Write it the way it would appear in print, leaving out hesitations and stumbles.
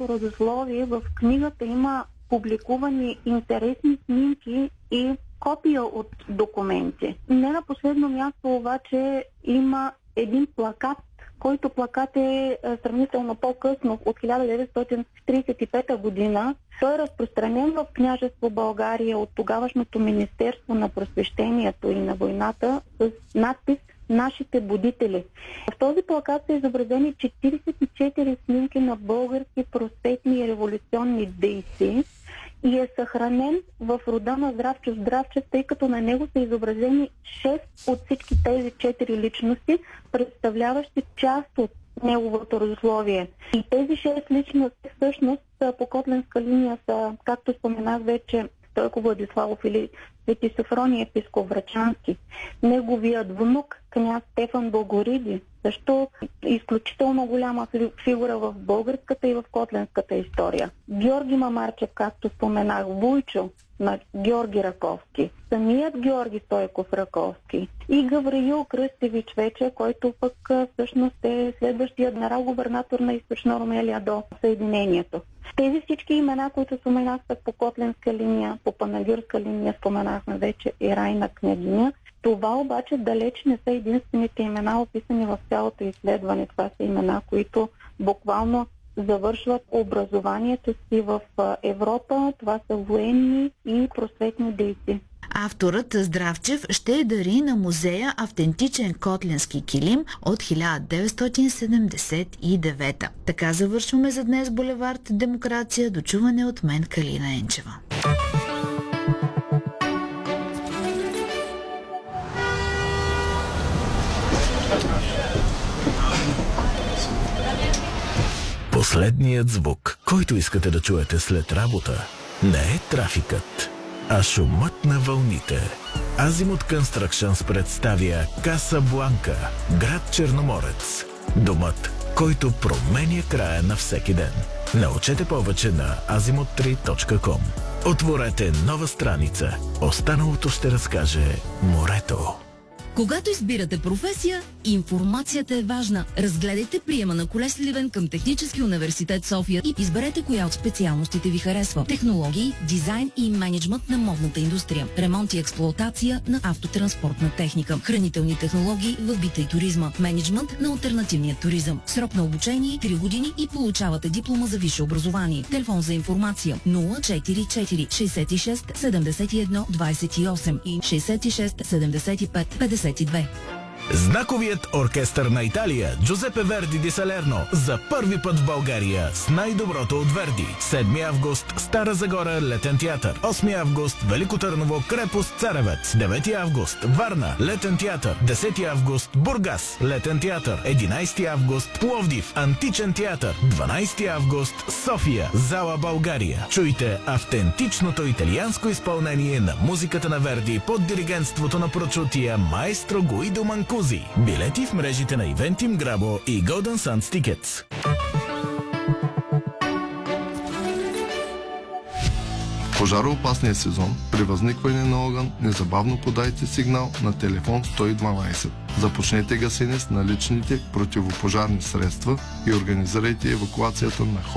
родословие в книгата има публикувани интересни снимки и копия от документи. Не на последно място обаче има един плакат, който плакат е сравнително по-късно, от 1935 година. Той е разпространен в княжество България от тогавашното Министерство на просвещението и на войната с надпис "Нашите будители". В този плакат са изобразени 44 снимки на български просветни и революционни дейци и е съхранен в рода на Здравчо Здравчев, тъй като на него са изобразени 6 от всички тези 4 личности, представляващи част от неговото родословие. И тези 6 личности всъщност по котленска линия са, както споменах вече, Стойко Владиславов или Свети Софроний Епископ-Врачански. Неговият внук, княз Стефан Богориди, също изключително голяма фигура в българската и в котленската история. Георги Мамарчев, както споменах, Вуйчо на Георги Раковски, самият Георги Стойков Раковски и Гавриил Кръстевич вече, който пък всъщност е следващият генерал-губернатор на Източна Румелия до Съединението. Тези всички имена, които споменах по котленска линия, по панагюрска линия споменахме вече и Райна княгиня. Това обаче далеч не са единствените имена, описани в цялото изследване. Това са имена, които буквално завършват образованието си в Европа. Това са военни и просветни дейци. Авторът Здравчев ще дари на музея автентичен котленски килим от 1979. Така завършваме за днес булевард Демокрация. До чуване от мен, Калина Енчева. Последният звук, който искате да чуете след работа, не е трафикът, а шумът на вълните. Азимут Constructions представя Касабланка, град Черноморец. Домът, който променя края на всеки ден. Научете повече на azimut3.com. Отворете нова страница. Останалото ще разкаже морето. Когато избирате професия, информацията е важна. Разгледайте приема на Колеж Сливен към Технически университет София и изберете коя от специалностите ви харесва. Технологии, дизайн и мениджмънт на модната индустрия, ремонт и експлоатация на автотранспортна техника, хранителни технологии в бита и туризма, мениджмънт на алтернативния туризъм. Срок на обучение 3 години и получавате диплома за висше образование. Телефон за информация 044 66 71 28 и 66 75 52. Знаковият оркестър на Италия Джузепе Верди ди Салерно за първи път в България с най-доброто от Верди. 7 август Стара Загора Летен театър, 8 август Велико Търново Крепост Царевец, 9 август Варна Летен театър, 10 август Бургас Летен театър, 11 август Пловдив Античен театър, 12 август София Зала България. Чуйте автентичното италианско изпълнение на музиката на Верди под диригентството на прочутия маестро Гуидо Манкузи. Билети в мрежите на Eventim Grabo и Golden Sands Tickets. Пожароопасния сезон. При възникване на огън незабавно подайте сигнал на телефон 112. Започнете гасене с наличните противопожарни средства и организирайте евакуацията на